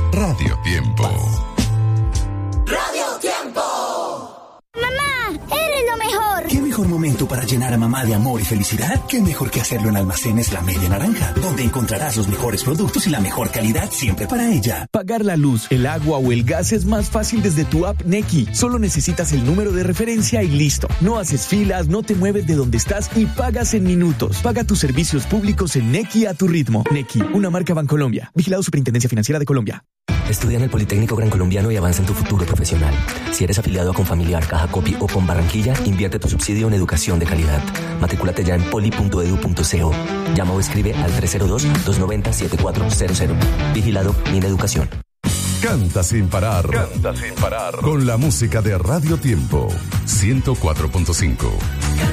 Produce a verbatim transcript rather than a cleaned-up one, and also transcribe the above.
Radio Tiempo. Radio Tiempo. ¡Mamá! ¡Eres lo mejor! ¿Qué mejor momento para llenar a mamá de amor y felicidad? ¿Qué mejor que hacerlo en Almacenes La Media Naranja? Donde encontrarás los mejores productos y la mejor calidad siempre para ella. Pagar la luz, el agua o el gas es más fácil desde tu app Nequi. Solo necesitas el número de referencia y listo. No haces filas, no te mueves de donde estás y pagas en minutos. Paga tus servicios públicos en Nequi a tu ritmo. Nequi, una marca Bancolombia. Vigilado Superintendencia Financiera de Colombia. Estudia en el Politécnico Gran Colombiano y avanza en tu futuro profesional. Si eres afiliado a Confamiliar, Caja Copi o con Barranquilla, invierte tu subsidio en educación de calidad. Matrículate ya en poli punto edu punto co. Llama o escribe al tres cero dos, dos nueve cero, siete cuatro cero cero. Vigilado Mineducación. Canta sin parar. Canta sin parar. Con la música de Radio Tiempo. ciento cuatro punto cinco.